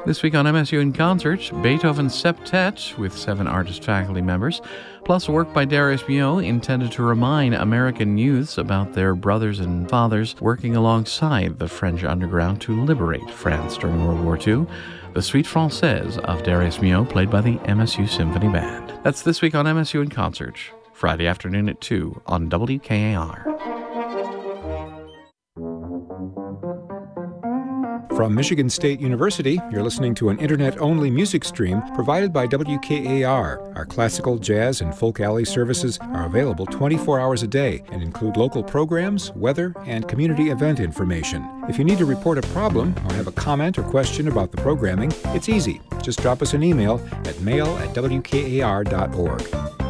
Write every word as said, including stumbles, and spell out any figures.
This week on M S U in Concert, Beethoven's Septet with seven artist faculty members, plus work by Darius Milhaud intended to remind American youths about their brothers and fathers working alongside the French underground to liberate France during World War Two. The Suite Française of Darius Milhaud, played by the M S U Symphony Band. That's this week on M S U in Concert, Friday afternoon at two on W K A R. From Michigan State University, you're listening to an internet-only music stream provided by W K A R. Our classical, jazz, and folk alley services are available twenty-four hours a day and include local programs, weather, and community event information. If you need to report a problem or have a comment or question about the programming, it's easy. Just drop us an email at mail at w k a r dot org.